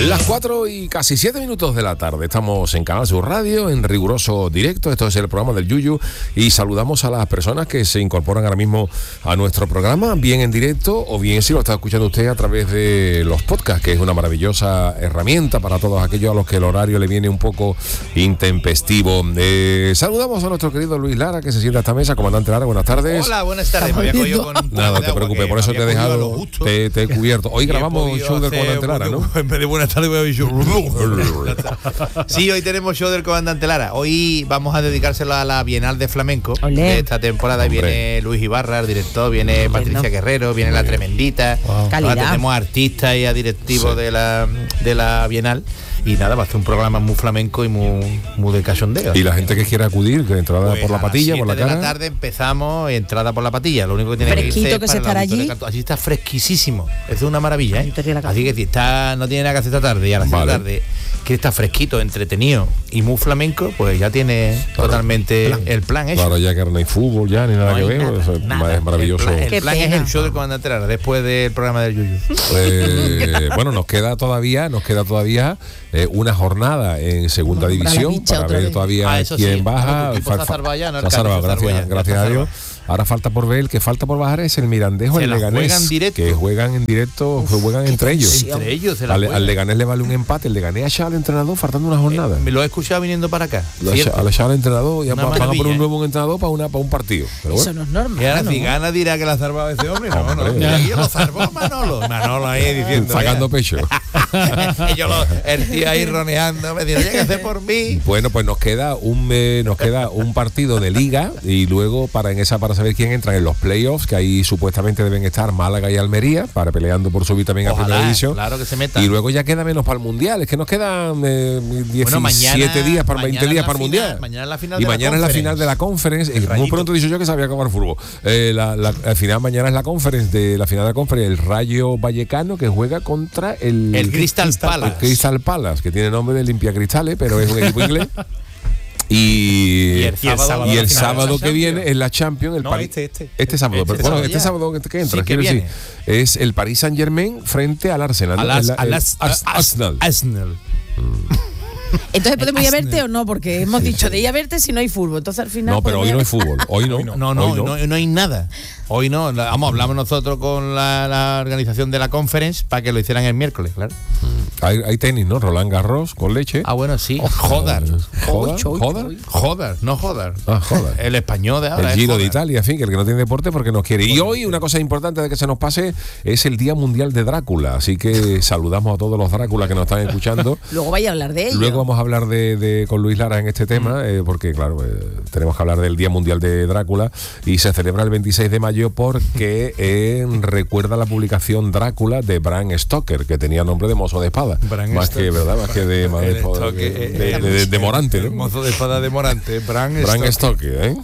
Las 4:07 de la tarde. Estamos en Canal Sur Radio, en riguroso directo. Esto es el programa del Yuyu. Y saludamos a las personas que se incorporan ahora mismo a nuestro programa, bien en directo o bien si lo está escuchando usted a través de los podcasts, que es una maravillosa herramienta para todos aquellos a los que el horario le viene un poco intempestivo. Saludamos a nuestro querido Luis Lara, que se sienta a esta mesa. Comandante Lara, buenas tardes. Hola, buenas tardes. Me había cogido con un Nada, no te preocupes, por eso te he dejado, te he cubierto. Hoy grabamos show del Comandante Lara, ¿no? En vez de buenas tardes voy a ver show. Sí, hoy tenemos show del Comandante Lara. Hoy vamos a dedicárselo a la Bienal de Flamenco de esta temporada. Hombre. Viene Luis Ibarra, el director, viene Patricia Guerrero, viene La Tremendita. Wow. Tenemos artistas y a directivos de la Bienal. Y nada, va a ser un programa muy flamenco y muy de cachondeo. Y la gente que quiera acudir, que entrada por la patilla, por la cara. A las 7 de la tarde empezamos, entrada por la patilla. Lo único que tiene fresquito que irse que se estará allí. Así está fresquísimo. Es una maravilla, ¿eh? Así que si no tiene nada que hacer esta tarde y a las 7 de la tarde, que está fresquito, entretenido y muy flamenco, pues ya tiene totalmente el plan hecho. Claro, ya que no hay fútbol, ya ni nada que ver. Es maravilloso. El plan es el show del Comandante Lara después del programa del Yuyu. Bueno, nos queda todavía una jornada en segunda división para ver todavía quién baja. Gracias a Dios. Ahora falta por ver, el que falta por bajar es el Mirandés o el Leganés, que juegan en directo, juegan entre ellos. Al Leganés le vale un empate. El Leganés ha echado al entrenador faltando una jornada. Me lo he escuchado viniendo para acá. Al echar al entrenador y van a poner un nuevo entrenador para un partido. Pero eso no es normal. Y ahora si gana dirá que la ha salvado ese hombre. No. Lo salvó Manolo ahí diciendo. Sacando pecho. El tío ahí roneando, me dice, ¿qué hacer por mí? Bueno, pues nos queda un partido de liga y luego para saber quién entra en los playoffs, que ahí supuestamente deben estar Málaga y Almería para peleando por subir también a primera división. Claro que se metan. Y luego ya queda menos para el mundial. Es que nos quedan 17 días para 20 días para el mundial. Mañana es la final. Y mañana es la final de la conference. Muy pronto he dicho yo que sabía acabar fútbol. Al final mañana es la conference de la final de la conference. El Rayo Vallecano que juega contra el Crystal Palace. El Crystal Palace, que tiene nombre de limpiacristales, pero es un equipo inglés. Y el sábado que viene es la Champions. Este sábado que entra, quiero decir, es el Paris Saint-Germain frente al Arsenal. Arsenal. Entonces podemos ir a verte o no, porque hemos dicho de ir a verte si no hay fútbol. Entonces al final. No, pero hoy no hay fútbol. Hoy no. No hay nada. Hoy no. Hablamos nosotros con la organización de la conference para que lo hicieran el miércoles, claro. Hay tenis, ¿no? Roland Garros con leche. Ah, bueno, sí. Joder. El español de ahora. El Giro de Italia, en fin, que el que no tiene deporte porque nos quiere. Y hoy una cosa importante de que se nos pase es el Día Mundial de Drácula. Así que saludamos a todos los Dráculas que nos están escuchando. Luego vaya a hablar de ello. Luego vamos a hablar con Luis Lara en este tema, porque claro, tenemos que hablar del Día Mundial de Drácula y se celebra el 26 de mayo porque recuerda la publicación Drácula de Bram Stoker, que tenía nombre de mozo de espada. Más que de Morante, ¿no? El mozo de espada de Morante, Bram Stoker, ¿eh?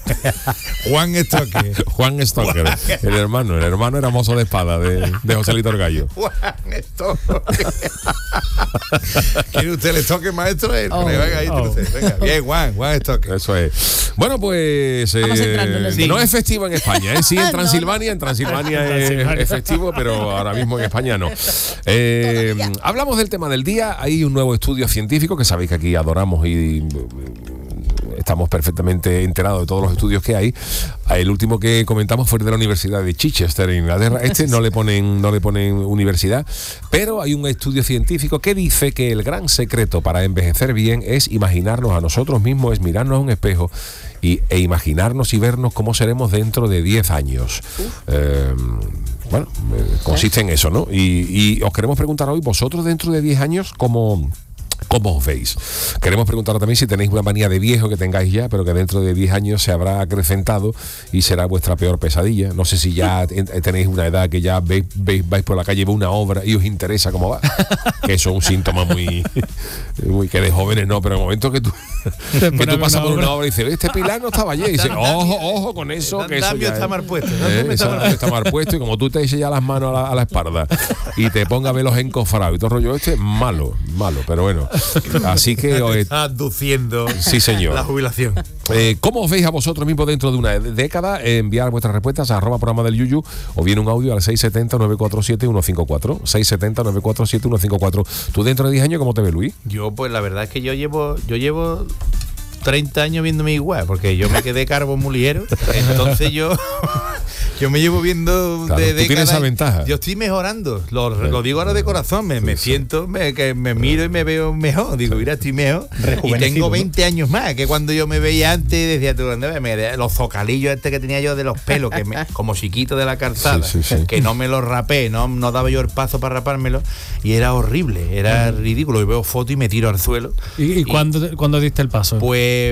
Juan Stoker. El hermano era mozo de espada de Joselito Gallo. Juan Stoker. ¿Quiere usted el toque, maestro? Venga, bien, Juan Stoker. Eso es. Bueno, pues no es festivo en España, ¿eh? Sí, en Transilvania. En Transilvania es festivo, pero ahora mismo en España no. Hablamos del tema del día. Hay un nuevo estudio científico que sabéis que aquí adoramos y estamos perfectamente enterados de todos los estudios que hay. El último que comentamos fue el de la Universidad de Chichester en Inglaterra. No le ponen universidad, pero hay un estudio científico que dice que el gran secreto para envejecer bien es imaginarnos a nosotros mismos, es mirarnos a un espejo e imaginarnos y vernos cómo seremos dentro de 10 años. Consiste en eso, ¿no? Y os queremos preguntar hoy, vosotros dentro de 10 años, ¿cómo os veis? Queremos preguntar también si tenéis una manía de viejo que tengáis ya, pero que dentro de 10 años se habrá acrecentado y será vuestra peor pesadilla. No sé si ya tenéis una edad que ya vais por la calle, veis una obra y os interesa cómo va. Que eso es un síntoma muy que de jóvenes no, pero en el momento que tú pasas por una obra y dices, este pilar no estaba allí, y dices, ojo con eso, que eso ya está mal puesto. Está mal puesto, y como tú te eches ya las manos a la espalda y te pongas a ver los encofrados y todo el rollo malo, pero bueno. Así que hoy está aduciendo sí, señor. La jubilación. ¿Cómo os veis a vosotros mismos dentro de una década? Enviar vuestras respuestas a @programa del Yuyu o bien un audio al 670-947-154. 670-947-154. ¿Tú dentro de 10 años cómo te ves, Luis? Yo, pues la verdad es que yo llevo 30 años viéndome igual, porque yo me quedé calvo muy ligero. Entonces yo me llevo viendo claro, de tú tienes esa ventaja. Yo estoy mejorando, lo digo ahora de corazón, me siento, que me miro y me veo mejor. Digo, mira, estoy mejor. Y tengo 20 años más que cuando yo me veía antes, decía tú, los zocalillos que tenía yo de los pelos, como chiquito de la calzada, que no me los rapé, no daba yo el paso para rapármelo, y era horrible, era ridículo. Y veo fotos y me tiro al suelo. ¿Y cuándo diste el paso? Pues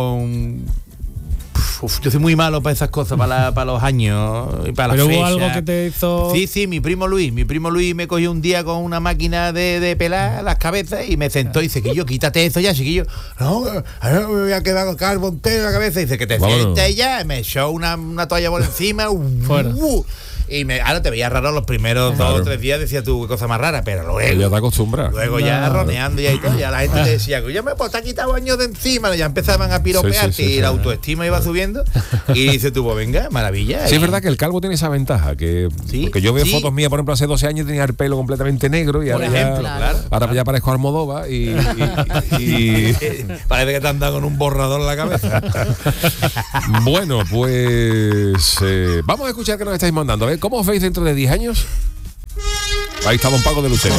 yo soy muy malo para esas cosas, para los años y para las fechas. ¿Pero hubo algo que te hizo...? Sí, mi primo Luis me cogió un día con una máquina de pelar las cabezas y me sentó y dice, Chiquillo, quítate eso ya, Chiquillo. No, me voy a quedar calvo entero en la cabeza. Y dice, que te sientes ya, me echó una toalla por encima. Fuera. Y ahora te veía raro los primeros 2 o 3 días, decía tú, qué cosa más rara, pero luego ya te acostumbras. Luego ya roneando y todo, ya la gente te decía, ya me te ha quitado años de encima, ya empezaban a piropearte y la autoestima iba subiendo. Y dice tú, pues venga, maravilla. Sí, es verdad que el calvo tiene esa ventaja, porque yo veo fotos mías, por ejemplo, hace 12 años tenía el pelo completamente negro y ahora ya parezco Almodóvar y parece que te han dado con un borrador en la cabeza. Bueno, pues vamos a escuchar qué nos estáis mandando. ¿Cómo os veis dentro de 10 años? Ahí está Don Paco de Lucero.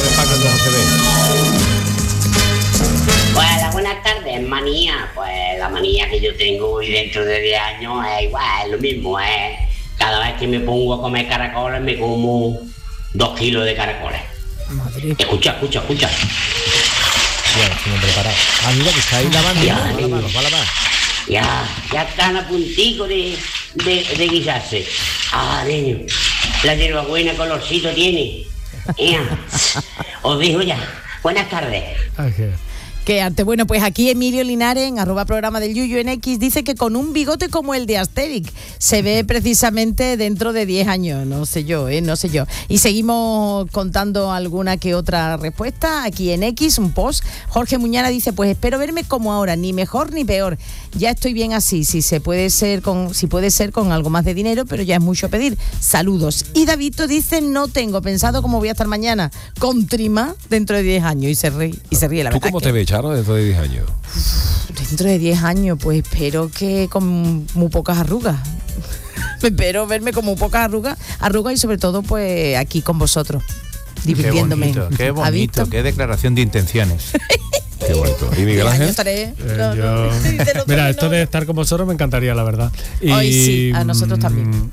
Hola, buenas tardes, manía. Pues la manía que yo tengo hoy dentro de 10 años es igual, es lo mismo. Cada vez que me pongo a comer caracoles me como 2 kilos de caracoles. Madre. Escucha. Ya, estoy preparado. Mira que está ahí lavando. Ya están a puntico de guisarse. Niño, la hierbabuena colorcito tiene. Os digo ya. Buenas tardes. Okay. Qué arte. Bueno, pues aquí Emilio Linares, en @programa del Yuyu en X, dice que con un bigote como el de Asterix se ve precisamente dentro de 10 años. No sé yo. Y seguimos contando alguna que otra respuesta aquí en X, un post. Jorge Muñana dice, pues espero verme como ahora, ni mejor ni peor. Ya estoy bien así, si puede ser con algo más de dinero, pero ya es mucho pedir. Saludos. Y Davidito dice, no tengo pensado cómo voy a estar mañana, con Trima dentro de 10 años. Y se ríe la verdad. ¿Tú cómo te ves, Charo, dentro de 10 años? Dentro de 10 años, pues espero que con muy pocas arrugas. Espero verme con muy pocas arrugas y sobre todo pues aquí con vosotros, divirtiéndome. Qué bonito, qué declaración de intenciones. Qué bonito. ¿Y Miguel Ángel? Mira, esto de estar con vosotros me encantaría, la verdad. Hoy sí, a nosotros también.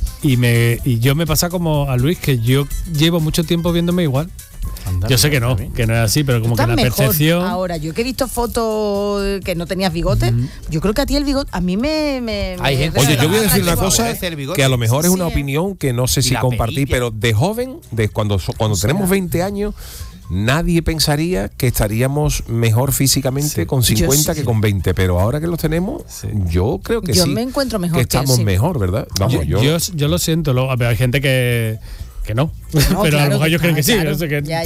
Y yo me pasa como a Luis, que yo llevo mucho tiempo viéndome igual. Yo sé que no es así, pero como que la percepción. Ahora, yo que he visto fotos que no tenías bigote, yo creo que a ti el bigote, a mí me Oye, yo voy a decir una cosa que a lo mejor es una opinión que no sé si compartí, pero de joven, cuando tenemos 20 años, nadie pensaría que estaríamos mejor físicamente con 50 que con 20, pero ahora que los tenemos, yo creo que yo me encuentro mejor que estamos mejor, ¿verdad? Vamos, yo lo siento, hay gente que no, pero claro, a lo mejor ellos creen que sí. Claro.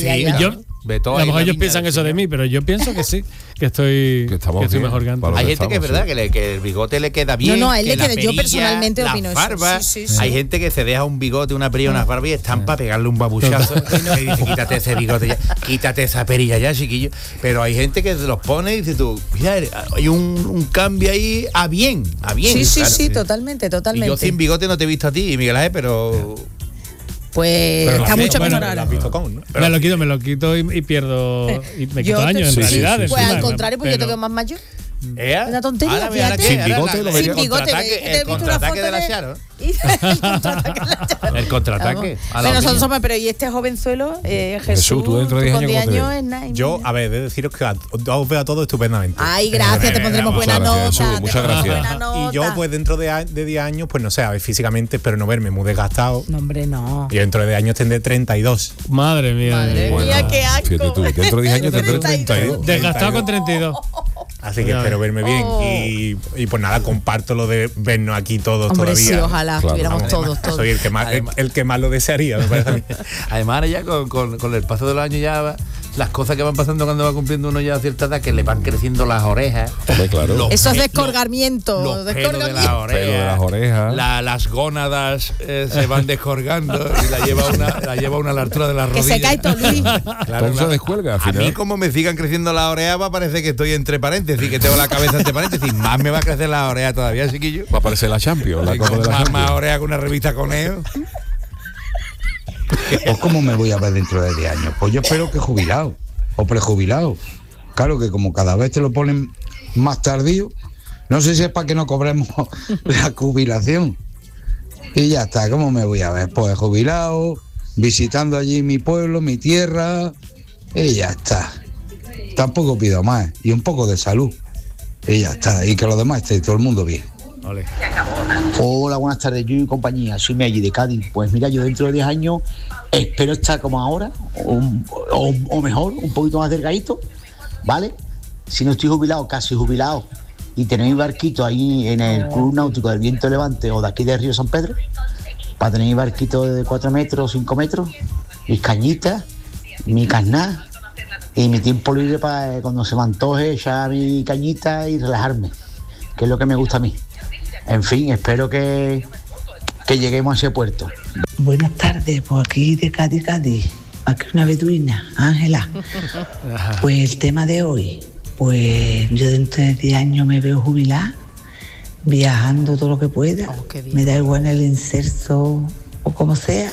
A lo mejor ellos piensan eso de mí, pero yo pienso que sí, que estoy mejor que antes. Hay gente que es verdad que el bigote le queda bien. No, a él le queda. Yo personalmente opino eso. Barbas, hay gente que se deja un bigote, una perilla, unas barbas y están para pegarle un babuchazo. Y dice, quítate ese bigote ya, quítate esa perilla ya, chiquillo. Pero hay gente que se los pone y dice tú, mira, hay un cambio ahí a bien. Sí, totalmente. Y yo sin bigote no te he visto a ti, Miguel Ángel, pero pues está mucho mejor ahora. Me lo quito y pierdo. Y me quito años, en realidad. Pues al contrario, pues yo te veo más mayor. Una tontería, fíjate. Sin bigote, sin bigote. El contraataque de la Charo. El contraataque. Pero nosotros somos, pero y este jovenzuelo, Jesús, tú dentro de 10 años es nada. Yo, a ver, de deciros que os veo a todos estupendamente. Ay, gracias, te pondremos buena nota. Muchas gracias. Y yo, pues dentro de 10 años, pues no sé, a ver, físicamente, pero no verme muy desgastado. No, hombre, no. Y dentro de 10 años tendré 32. Madre mía, qué asco. Fíjate tú, dentro de 10 años tendré 32. Desgastado con 32. Así que espero verme bien y pues nada, comparto lo de vernos aquí todos. Hombre, todavía. Sí, ojalá estuviéramos todos. Soy el que más lo desearía, me parece a mí. Además ahora ya con el paso de los años ya las cosas que van pasando cuando va cumpliendo uno ya a cierta edad, que le van creciendo las orejas. Claro. Esos descolgamientos. Los pelos de las orejas. Las gónadas se van descolgando y la lleva una a la altura de las rodillas. Que se cae todo, Luis. Claro, todo se descuelga. A mí, como me sigan creciendo las orejas, va a parecer que estoy entre paréntesis, que tengo la cabeza entre paréntesis. Más me va a crecer la oreja todavía, chiquillo. Va a aparecer la Champions. Más oreja que una revista Coneo. Pues ¿cómo me voy a ver dentro de 10 años? Pues yo espero que jubilado o prejubilado. Claro que como cada vez te lo ponen más tardío, no sé si es para que no cobremos la jubilación. Y ya está, ¿cómo me voy a ver? Pues jubilado, visitando allí mi pueblo, mi tierra, y ya está. Tampoco pido más, y un poco de salud, y ya está, y que lo demás esté todo el mundo bien. Vale. Hola, buenas tardes, yo y compañía, soy Meggy de Cádiz. Pues mira, yo dentro de 10 años espero estar como ahora, o mejor, un poquito más delgadito, ¿vale? Si no estoy jubilado, casi jubilado, y tener mi barquito ahí en el Club Náutico del Viento Levante o de aquí de Río San Pedro, para tener mi barquito de 4 metros, 5 metros, mis cañitas, mi carná, y mi tiempo libre para cuando se me antoje echar mi cañita y relajarme, que es lo que me gusta a mí. En fin, espero que lleguemos a ese puerto. Buenas tardes, por aquí de Cádiz, aquí una beduina, Ángela. Pues el tema de hoy, pues yo dentro de 10 años me veo jubilada, viajando todo lo que pueda, me da igual el inserso o como sea,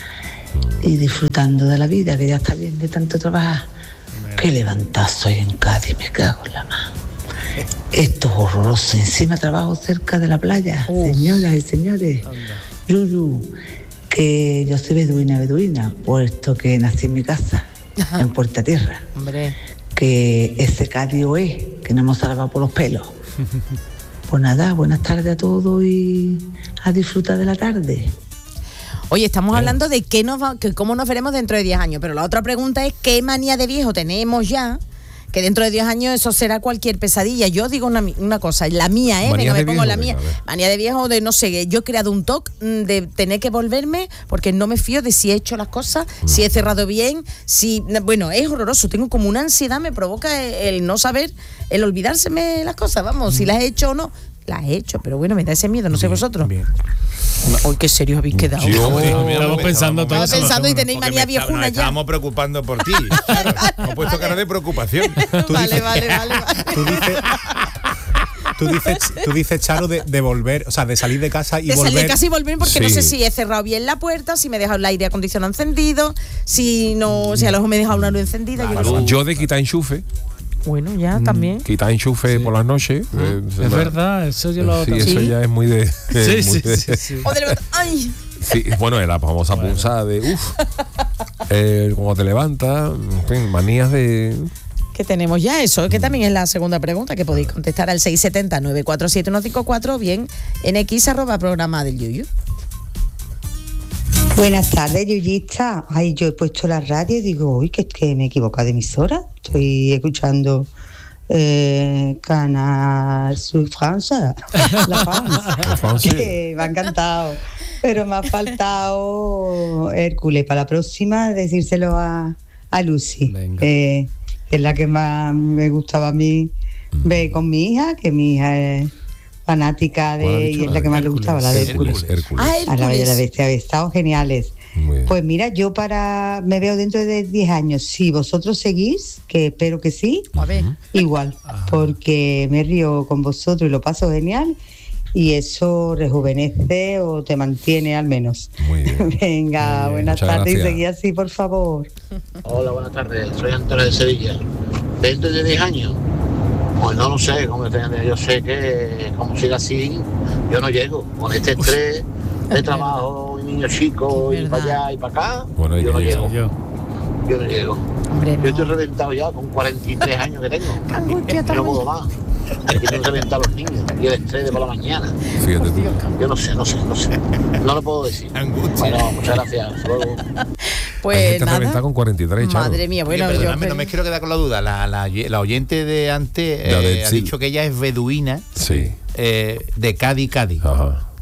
y disfrutando de la vida, que ya está bien de tanto trabajar. Qué levantazo hay en Cádiz, me cago en la mano. Esto es horroroso. Encima trabajo cerca de la playa. Señoras y señores, Yuyu, que yo soy beduina, puesto que nací en mi casa, en Puerta Tierra. Hombre. Que ese Cádiz es, que no hemos salvado por los pelos. Pues nada, buenas tardes a todos y a disfrutar de la tarde. Oye, estamos hablando de cómo nos veremos dentro de 10 años, pero la otra pregunta es ¿qué manía de viejo tenemos ya? Que dentro de 10 años eso será cualquier pesadilla. Yo digo una cosa, la mía, venga, me pongo la mía. Manía de viejo de, no sé, yo he creado un TOC de tener que volverme porque no me fío de si he hecho las cosas, si he cerrado bien, bueno, es horroroso. Tengo como una ansiedad, me provoca el no saber, el olvidárseme las cosas, vamos, si las he hecho o no. Las he hecho, pero bueno, me da ese miedo, no sé vosotros. Bien. Hoy qué serio habéis quedado. Estamos pensando todos. Estamos pensando y tenéis manía viejuna ya. Estábamos preocupando por ti. Claro, hemos puesto cara de preocupación. Vale. Tú dices, Charo, de volver, o sea, de salir de casa y volver. De salir de casa y volver porque no sé si he cerrado bien la puerta, si me he dejado el aire acondicionado encendido, si a lo mejor me he dejado una luz encendida. Claro. Yo de quitar enchufe. Bueno, ya también. Quitar enchufe por las noches. Es verdad, eso yo lo Sí, eso ya es muy de. Sí. O de ¡ay! Sí, bueno, la famosa punzada de cuando te levantas, en fin, manías de. Que tenemos ya eso, que también es la segunda pregunta que podéis contestar al 670-947-154 o bien en x@programa del Yuyu. Buenas tardes, Yuyista. Ay, yo he puesto la radio y digo, uy, que me he equivocado de emisora. Estoy escuchando Canal Sur Francia, La France. Que me ha encantado. Pero me ha faltado Hércules. Para la próxima, decírselo a Lucy. Es la que más me gustaba a mí ver con mi hija, que mi hija es fanática de, y es la que más le gustaba, la de Hércules. A la Bella y la Bestia, habéis estado geniales. Pues mira, yo me veo dentro de 10 años. Si vosotros seguís, que espero que sí, igual, porque me río con vosotros y lo paso genial. Y eso rejuvenece o te mantiene al menos. Muy bien. Venga, buenas tardes y seguí así, por favor. Hola, buenas tardes. Soy Antonio de Sevilla. ¿Dentro de 10 años? Pues no lo sé. Yo sé que como siga así, yo no llego. Con este estrés de trabajo, y niños chicos, y para allá y para acá, yo no llego. Yo no llego. Hombre, no. Yo estoy reventado ya con 43 años que tengo. No puedo más. Aquí tengo que reventar a los niños y el estrés de por la mañana. Fíjate tú. Yo no sé. No lo puedo decir. Bueno, muchas gracias. Hasta luego. Pues nada. Reventar con 43, Charo. Madre mía, bueno. No me quiero quedar con la duda. La oyente de antes ha dicho que ella es beduina. Sí. De Cádiz. Ajá.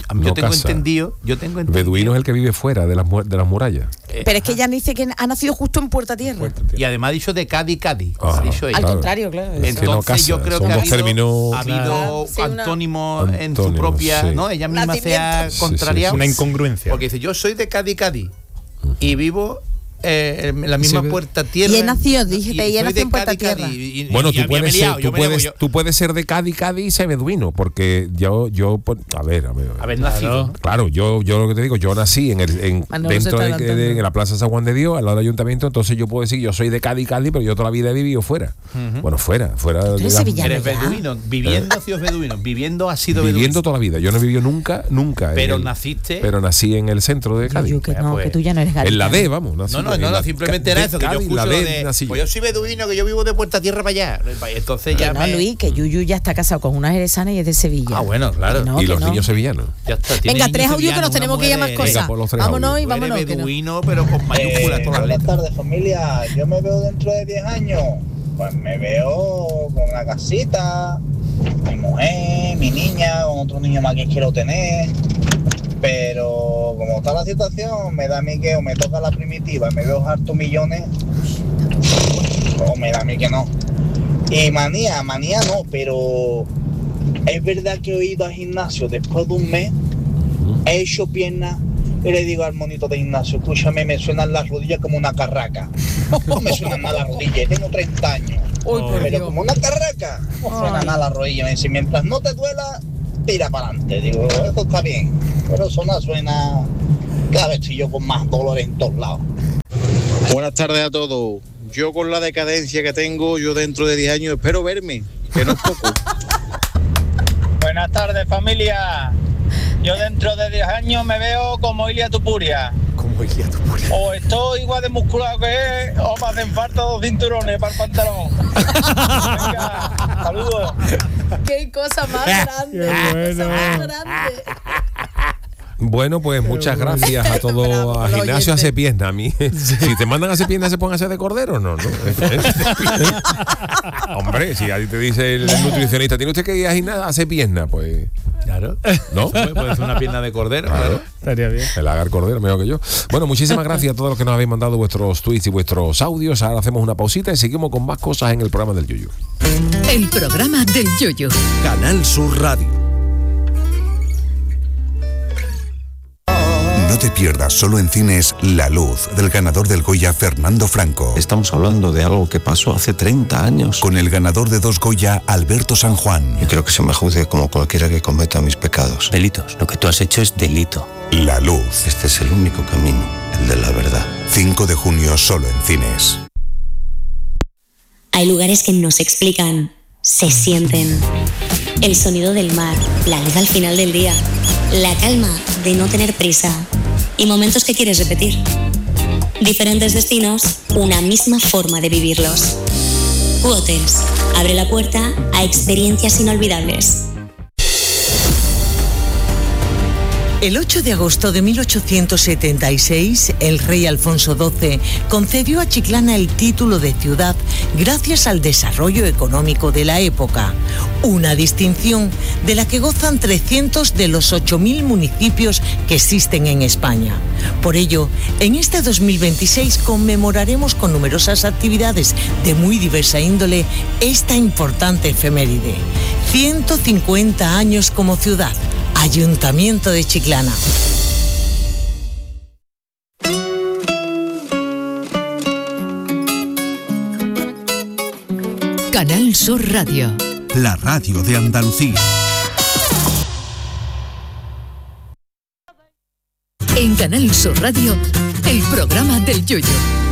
Yo tengo entendido. Beduino es el que vive fuera de las murallas. Pero es que ella dice que ha nacido justo en Puerta Tierra. Y además ha dicho de Cádiz. Ha dicho ella. Al contrario, claro. Entonces yo creo que ha habido antónimos en su propia, ¿no? Ella misma se ha contrariado. Una incongruencia. Porque dice, yo soy de Cádiz y vivo en la misma Puerta Tierra. Y he nacido, en Puerta Tierra. Bueno, tú puedes ser de Cádiz y ser beduino, porque yo a ver, nacido. Claro, yo lo que te digo, yo nací dentro de la Plaza San Juan de Dios, al lado del ayuntamiento, entonces yo puedo decir que yo soy de Cádiz, pero yo toda la vida he vivido fuera. Bueno, fuera. Eres beduino, viviendo has sido beduino. Viviendo toda la vida, yo no he vivido nunca. Pero naciste. Pero nací en el centro de Cádiz. Que tú ya no eres en la D, vamos. No, simplemente era eso, que yo escucho pues yo soy beduino, que yo vivo de Puerta Tierra para allá. Entonces ya Luis, que Yuyu ya está casado con una jerezana y es de Sevilla. Bueno, claro. Y los niños sevillanos. Ya está. Venga, 3 audios que nos tenemos que ir a más cosas. Vámonos y vámonos. Beduino, pero con mayúsculas todas las letras. Buenas tardes, familia. Yo me veo dentro de 10 años. Pues me veo con una casita, mi mujer, mi niña, con otro niño más que quiero tener. Pero como está la situación, me da a mí que o me toca la primitiva y me veo hartos millones, o me da a mí que no. Y manía no, pero es verdad que he ido al gimnasio después de un mes, he hecho piernas y le digo al monito de gimnasio, escúchame, me suenan las rodillas como una carraca. No me suenan nada las rodillas, tengo 30 años. Pero como una carraca, no suena nada las rodillas. Me dice, mientras no te duela, tira para adelante. Digo, esto está bien, pero eso no suena. Cada vez estoy yo con más dolores en todos lados. Buenas tardes a todos. Yo con la decadencia que tengo, yo dentro de 10 años espero verme, que no es poco. Buenas tardes, familia. Yo dentro de 10 años me veo como Ilia Tupuria. O estoy igual de musculado que él, o me hacen falta 2 cinturones para el pantalón. Venga, saludos. Qué cosa más grande. Bueno, pues muchas gracias a todos. A Gimnasio Hace Pierna. A mí, si te mandan a hacer piernas, ¿se pueden hacer de cordero? No. Hombre, si a ti te dice el nutricionista, ¿tiene usted que ir a gimnasio a hacer pierna? Pues claro. ¿No? Puede hacer una pierna de cordero. Claro. Estaría bien. El agar cordero, mejor que yo. Bueno, muchísimas gracias a todos los que nos habéis mandado vuestros tweets y vuestros audios. Ahora hacemos una pausita y seguimos con más cosas en el programa del Yuyu. El programa del Yuyu. Canal Sur Radio. No te pierdas solo en cines La Luz, del ganador del Goya Fernando Franco. Estamos hablando de algo que pasó hace 30 años. Con el ganador de 2 Goya, Alberto San Juan. Yo quiero que se me juzgue como cualquiera que cometa mis pecados. Delitos. Lo que tú has hecho es delito. La Luz. Este es el único camino, el de la verdad. 5 de junio solo en cines. Hay lugares que no se explican, se sienten. El sonido del mar, la luz al final del día, la calma de no tener prisa y momentos que quieres repetir. Diferentes destinos, una misma forma de vivirlos. U-Hotels abre la puerta a experiencias inolvidables. El 8 de agosto de 1876, el rey Alfonso XII concedió a Chiclana el título de ciudad gracias al desarrollo económico de la época, una distinción de la que gozan 300 de los 8.000 municipios que existen en España. Por ello, en este 2026 conmemoraremos con numerosas actividades de muy diversa índole esta importante efeméride. 150 años como ciudad. Ayuntamiento de Chiclana. Canal Sur Radio. La radio de Andalucía. En Canal Sur Radio, el programa del Yuyu.